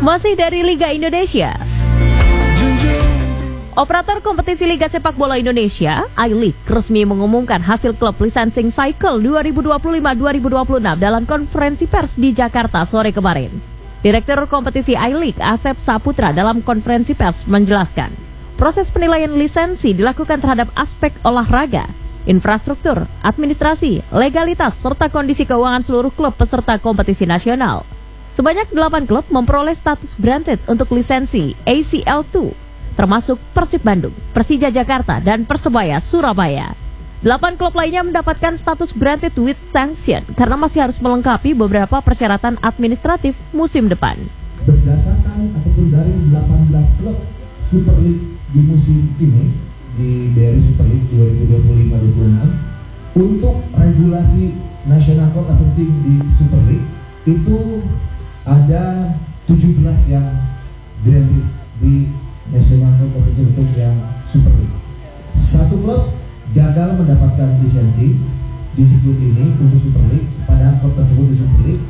Masih dari Liga Indonesia. Operator kompetisi Liga Sepak Bola Indonesia, I-League, resmi mengumumkan hasil klub licensing cycle 2025-2026 dalam konferensi pers di Jakarta sore kemarin. Direktur kompetisi I-League, Asep Saputra, dalam konferensi pers menjelaskan, proses penilaian lisensi dilakukan terhadap aspek olahraga, infrastruktur, administrasi, legalitas, serta kondisi keuangan seluruh klub peserta kompetisi nasional. Sebanyak 8 klub memperoleh status granted untuk lisensi ACL2, termasuk Persib Bandung, Persija Jakarta, dan Persebaya Surabaya. 8 klub lainnya mendapatkan status granted with sanction karena masih harus melengkapi beberapa persyaratan administratif musim depan. Berdasarkan ataupun dari 18 klub Super League di musim ini, di BRI Super League 2025-2026, untuk regulasi National Club Licensing di Super League itu ada 17 yang granted di National Club untuk yang Super League. Satu klub gagal mendapatkan lisensi di siklus ini untuk Super League, padahal klub tersebut di Super League